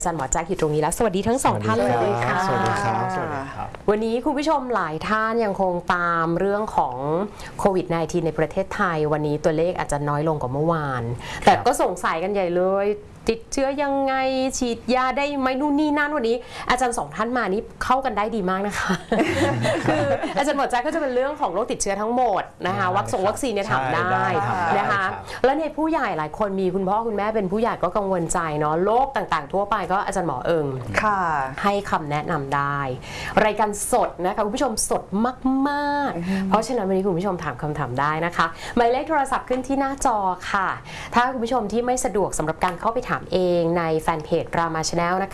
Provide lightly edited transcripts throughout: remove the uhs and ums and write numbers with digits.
อาจารย์หมอแจ็คอยู่ตรงนี้แล้วสวัสดีทั้งสองท่านเลยค่ะสวัสดีครับสวัสดีครับวันนี้คุณผู้ชมหลายท่านยังคงตามเรื่องของโควิด -19 ในประเทศไทยวันนี้ตัวเลขอาจจะน้อยลงกว่าเมื่อวานแต่ก็สงสัยกันใหญ่เลยติดเชื้อยังไงฉีดยาได้ไหมนู่นนี่นั่นวันนี้อาจารย์สองท่านมานี่เข้ากันได้ดีมากนะคะ คืออาจารย์หมอแจ็คก็จะเป็นเรื่องของโรคติดเชื้อทั้งหมดนะคะวัคซีนเนี่ยถามได้นะคะแล้วในผู้ใหญ่หลายคนมีคุณพ่อคุณแม่เป็นผู้ใหญ่ก็กังวลใจเนาะโรคต่างๆทั่วไปก็อาจารย์หมอให้คำแนะนำได้รายการสดนะคะคุณผู้ชมสดมากๆเพราะฉะนั้นวันนี้คุณผู้ชมถามคำถามได้นะคะหมายเลขโทรศัพท์ขึ้นที่หน้าจอค่ะถ้าคุณผู้ชมที่ไม่สะดวกสำหรับการเข้าไปถามเองในแฟนเพจ Drama Channel นะคะ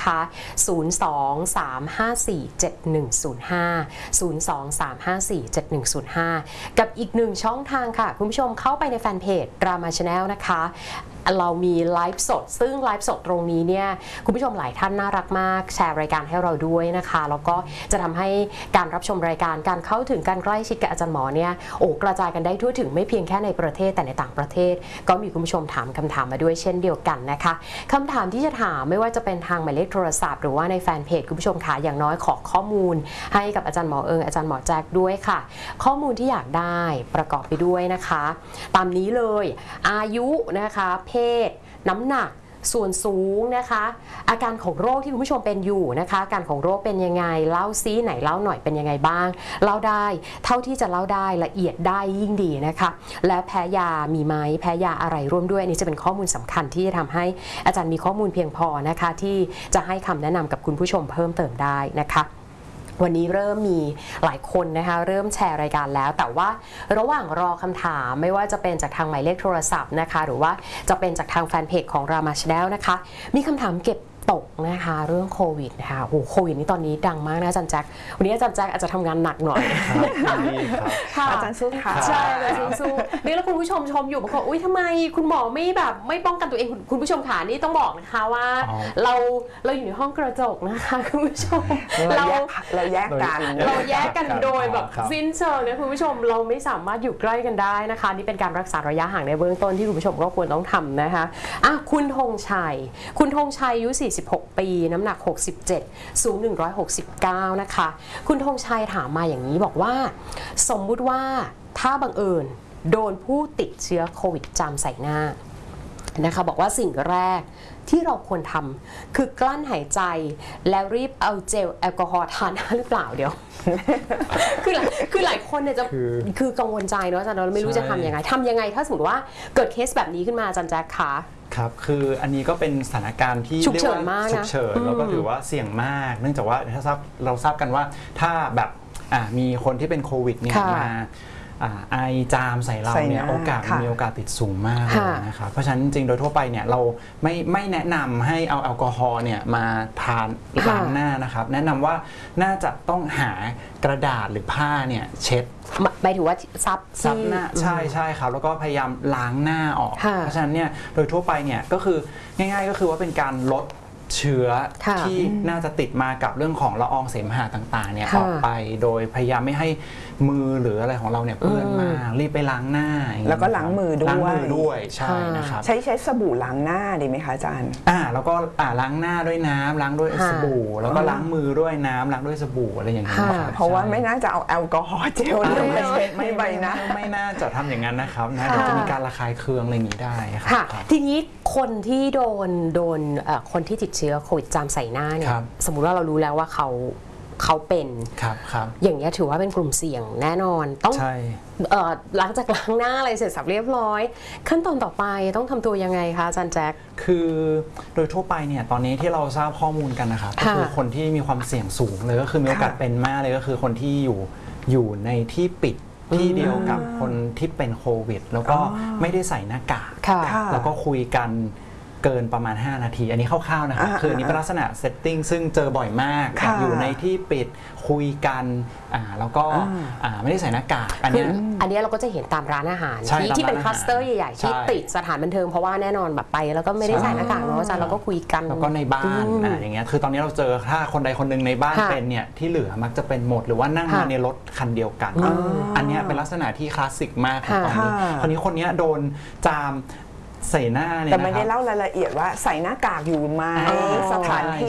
023547105 กับอีกหนึ่งช่องทางค่ะคุณผู้ชมเข้าไปในแฟนเพจ Drama Channel นะคะเรามีไลฟ์สดซึ่งไลฟ์สดตรงนี้เนี่ยคุณผู้ชมหลายท่านน่ารักมากแชร์รายการให้เราด้วยนะคะแล้วก็จะทำให้การรับชมรายการการเข้าถึงการใกล้ชิดกับอาจารย์หมอเนี่ยกระจายกันได้ทั่วถึงไม่เพียงแค่ในประเทศแต่ในต่างประเทศก็มีคุณผู้ชมถามคำถามมาด้วยเช่นเดียวกันนะคะคำถามที่จะถามไม่ว่าจะเป็นทางหมายเลขโทรศัพท์หรือว่าในแฟนเพจคุณผู้ชมค่ะอย่างน้อยขอข้อมูลให้กับอาจารย์หมออาจารย์หมอแจ็คด้วยค่ะข้อมูลที่อยากได้ประกอบไปด้วยนะคะตามนี้เลยอายุนะคะเพศน้ำหนักส่วนสูงนะคะอาการของโรคที่คุณผู้ชมเป็นอยู่นะคะอาการของโรคเป็นยังไงเล่าซิไหนเล่าหน่อยเป็นยังไงบ้างเล่าได้เท่าที่จะเล่าได้ละเอียดได้ยิ่งดีนะคะและแพ้ยามีไหมแพ้ยาอะไรร่วมด้วยอันนี้จะเป็นข้อมูลสำคัญที่จะทำให้อาจารย์มีข้อมูลเพียงพอนะคะที่จะให้คำแนะนำกับคุณผู้ชมเพิ่มเติมได้นะคะวันนี้เริ่มมีหลายคนนะคะเริ่มแชร์รายการแล้วแต่ว่าระหว่างรอคำถามไม่ว่าจะเป็นจากทางหมายเลขโทรศัพท์นะคะหรือว่าจะเป็นจากทางแฟนเพจของ Drama Channel นะคะมีคำถามเก็บตกนะคะเรื่องโควิดนะคะโอ้โควิดนี่ตอนนี้ดังมากนะอาจารย์แจ็ควันนี้อาจารย์แจ็คอาจจะทำงานหนักหน่อยอาจารย์สู้ค่ะใช่อาจารย์สู้นี่แล้วคุณผู้ชมชมอยู่บางคนอุ้ยทำไมคุณหมอไม่ป้องกันตัวเองคุณผู้ชมขานี่ต้องบอกนะคะว่าเราอยู่ในห้องกระจกนะคะคุณผู้ชมเราแยกกันโดยแบบสิ้นเชิงนะคุณผู้ชมเราไม่สามารถอยู่ใกล้กันได้นะคะนี่เป็นการรักษาระยะห่างในเบื้องต้นที่คุณผู้ชมก็ควรต้องทำนะคะคุณธงชัยอายุ46 ปีน้ำหนัก67สูง169นะคะคุณธงชัยถามมาอย่างนี้บอกว่าสมมุติว่าถ้าบังเอิญโดนผู้ติดเชื้อโควิดจามใส่หน้านะคะบอกว่าสิ่งแรกที่เราควรทำคือกลั้นหายใจแล้วรีบเอาเจลแอลกอฮอล์ทาหน้าหรือเปล่าเดี๋ยว คือหลายคนเนี่ยจะคือกังวลใจเนาะอาจารย์เราไม่รู้จะทำยังไงถ้าสมมติว่าเกิดเคสแบบนี้ขึ้นมาอาจารย์แจ็คคะครับคืออันนี้ก็เป็นสถานการณ์ที่ฉุกเฉินมากฉุกเฉินแล้วก็ถือว่าเสี่ยงมากเนื่องจากว่าถ้าเราทราบกันว่าถ้าแบบมีคนที่เป็นโควิดเนี่ยมาไอจามใส่เราเนี่ยมีโอกาสติดสูงมากเลยนะครับเพราะฉะนั้นจริงๆโดยทั่วไปเนี่ยเราไม่แนะนำให้เอาแอลกอฮอล์เนี่ยมาทานล้างหน้านะครับแนะนำว่าน่าจะต้องหากระดาษหรือผ้าเนี่ยเช็ดหมายถึงว่าซับหน้าใช่ครับแล้วก็พยายามล้างหน้าออกเพราะฉะนั้นเนี่ยโดยทั่วไปเนี่ยก็คือง่ายๆก็คือว่าเป็นการลดเชื้อที่น่าจะติดมากับเรื่องของละอองเสมหะต่างๆเนี่ยออกไปโดยพยายามไม่ให้มือหรืออะไรของเราเนี่ยเปื้อนมารีบไปล้างหน้าแล้วก็ล้างมือด้วยใช่นะครับใช้สบู่ล้างหน้าดีไหมคะอาจารย์แล้วก็ล้างหน้าด้วยน้ำล้างด้วยสบู่แล้วก็ล้างมือด้วยน้ำล้างด้วยสบู่อะไรอย่างเงี้ยเพราะว่าไม่น่าจะเอาแอลกอฮอล์เจลไม่ใบนะไม่น่าจะทำอย่างนั้นนะครับนะเดี๋ยวจะมีการระคายเคืองอะไรอย่างนี้ได้ค่ะทีนี้คนที่โดนคนที่ติดเชื้อโควิดจามใส่หน้าเนี่ยสมมุติว่าเรารู้แล้วว่าเขาเป็นอย่างนี้ถือว่าเป็นกลุ่มเสี่ยงแน่นอนต้องหลังจากล้างหน้าอะไรเสร็จสับเรียบร้อยขั้นตอนต่อไปต้องทำตัวยังไงคะอาจารย์แจ็คคือโดยทั่วไปเนี่ยตอนนี้ที่เราทราบข้อมูลกันนะครับก็คือคนที่มีความเสี่ยงสูงเลยก็คือมีโอกาสเป็นมากเลยก็คือคนที่อยู่ในที่ปิดที่เดียวกับคนที่เป็นโควิดแล้วก็ไม่ได้ใส่หน้ากากแล้วก็คุยกันเกินประมาณ5นาทีอันนี้คร่าวๆนะครับคืออันนี้เป็นลักษณะเซตติ้งซึ่งเจอบ่อยมากอยู่ในที่ปิดคุยกันแล้วก็ไม่ได้ใส่หน้ากากอันนี้เราก็จะเห็นตามร้านอาหารที่เป็นคลัสเตอร์ใหญ่ๆที่ติดสถานบันเทิงเพราะว่าแน่นอนแบบไปแล้วก็ไม่ได้ใส่หน้ากากเนาะอาจารย์เราก็คุยกันแล้วก็ในบ้านอย่างเงี้ยคือตอนนี้เราเจอถ้าคนใดคนหนึ่งในบ้านเป็นเนี่ยที่เหลือมักจะเป็นหมดหรือว่านั่งมาในรถคันเดียวกันอันนี้เป็นลักษณะที่คลาสสิกมากของตอนนี้คนนี้โดนจามใส่หน้าเนี่ยแต่ไม่ได้นะครับเล่ารายละเอียดว่าใส่หน้ากากอยู่ไหมอ๋อสถานที่